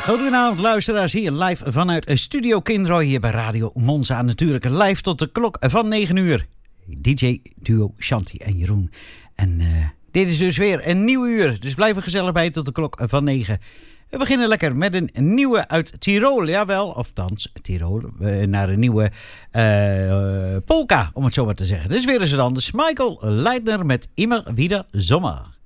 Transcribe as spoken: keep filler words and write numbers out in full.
Goedenavond luisteraars, hier live vanuit Studio Kindroy hier bij Radio Monza. Natuurlijk live tot de klok van negen uur. D J duo Shanti en Jeroen. En uh, dit is dus weer een nieuw uur, dus blijf er gezellig bij tot de klok van negen. We beginnen lekker met een nieuwe uit Tirol, jawel, of thans Tirol, uh, naar een nieuwe uh, polka, om het zo maar te zeggen. Dus weer eens wat anders. Michael Leitner met Immer wieder Sommer.